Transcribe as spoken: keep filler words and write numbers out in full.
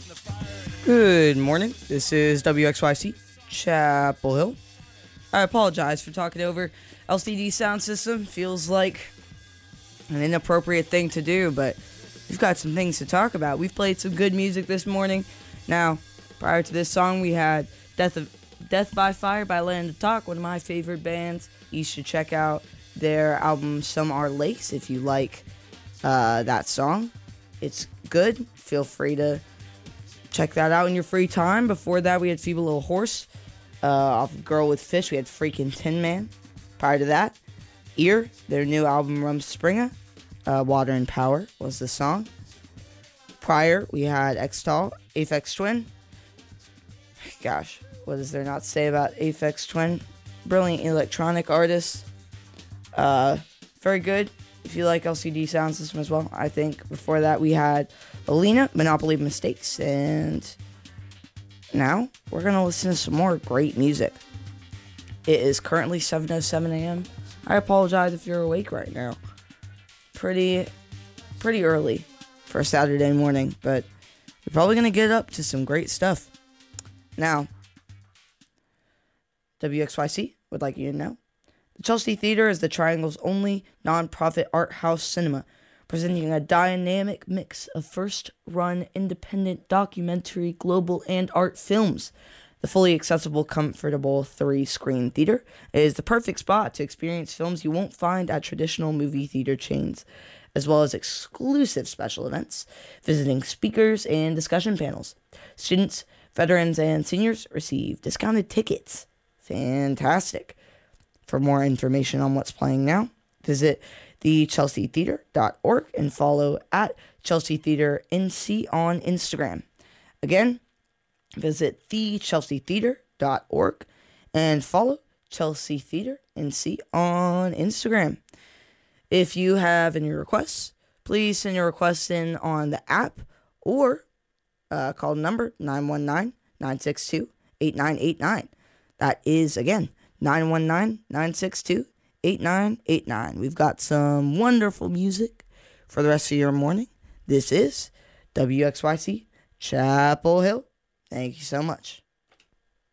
Good morning. This is W X Y C Chapel Hill. I apologize for talking over L C D sound system. Feels like an inappropriate thing to do, but we've got some things to talk about. We've played some good music this morning. Now, prior to this song, we had Death of Death by Fire by Land of Talk, one of my favorite bands. You should check out their album Some Are Lakes if you like uh, that song. It's good. Feel free to check that out in your free time. Before that, we had Feeble Little Horse uh, off of Girl with Fish. We had Freaking Tin Man. Prior to that, Ear, their new album Rumspringa. Uh, Water and Power was the song. Prior, we had Xtal, Aphex Twin. Gosh, what is there not to say about Aphex Twin? Brilliant electronic artist. Uh, very good if you like L C D sound system as well. I think before that we had Alina, Monopoly Mistakes, and now we're going to listen to some more great music. It is currently seven oh seven a.m. I apologize if you're awake right now. Pretty, pretty early for a Saturday morning, but you're probably going to get up to some great stuff. Now, W X Y C would like you to know, the Chelsea Theater is the Triangle's only non-profit art house cinema, presenting a dynamic mix of first-run independent documentary, global, and art films. The fully accessible, comfortable three-screen theater is the perfect spot to experience films you won't find at traditional movie theater chains, as well as exclusive special events, visiting speakers, and discussion panels. Students, veterans, and seniors receive discounted tickets. Fantastic. For more information on what's playing now, visit the chelsea theater dot org and follow at Chelsea Theater N C on Instagram. Again, visit the chelsea theater dot org and follow Chelsea Theater N C on Instagram. If you have any requests, please send your requests in on the app or uh, call the number nine one nine, nine six two, eight nine eight nine. That is, again, nine one nine, nine six two, eight nine eight nine. We've got some wonderful music for the rest of your morning. This is W X Y C Chapel Hill. Thank you so much.